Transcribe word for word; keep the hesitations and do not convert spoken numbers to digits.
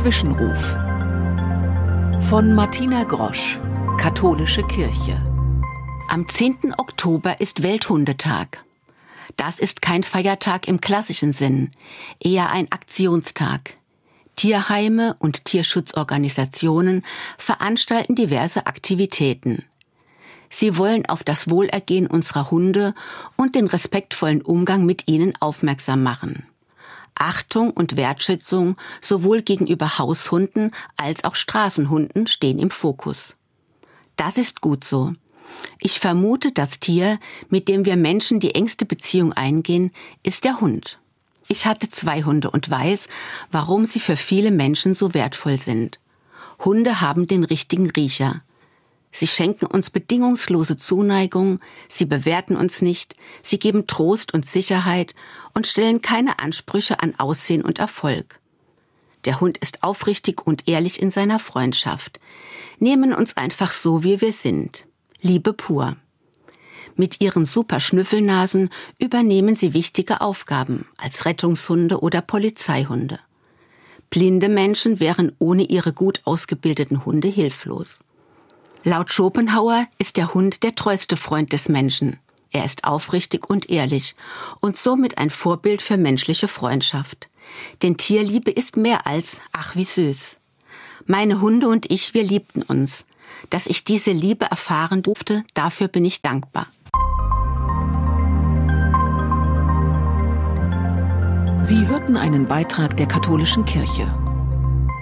Zwischenruf von Martina Grosch, Katholische Kirche. Am zehnten Oktober ist Welthundetag. Das ist kein Feiertag im klassischen Sinn, eher ein Aktionstag. Tierheime und Tierschutzorganisationen veranstalten diverse Aktivitäten. Sie wollen auf das Wohlergehen unserer Hunde und den respektvollen Umgang mit ihnen aufmerksam machen. Achtung und Wertschätzung sowohl gegenüber Haushunden als auch Straßenhunden stehen im Fokus. Das ist gut so. Ich vermute, das Tier, mit dem wir Menschen die engste Beziehung eingehen, ist der Hund. Ich hatte zwei Hunde und weiß, warum sie für viele Menschen so wertvoll sind. Hunde haben den richtigen Riecher. Sie schenken uns bedingungslose Zuneigung, sie bewerten uns nicht, sie geben Trost und Sicherheit und stellen keine Ansprüche an Aussehen und Erfolg. Der Hund ist aufrichtig und ehrlich in seiner Freundschaft, nehmen uns einfach so, wie wir sind. Liebe pur. Mit ihren super Schnüffelnasen übernehmen sie wichtige Aufgaben als Rettungshunde oder Polizeihunde. Blinde Menschen wären ohne ihre gut ausgebildeten Hunde hilflos. Laut Schopenhauer ist der Hund der treueste Freund des Menschen. Er ist aufrichtig und ehrlich und somit ein Vorbild für menschliche Freundschaft. Denn Tierliebe ist mehr als, ach wie süß. Meine Hunde und ich, wir liebten uns. Dass ich diese Liebe erfahren durfte, dafür bin ich dankbar. Sie hörten einen Beitrag der Katholischen Kirche.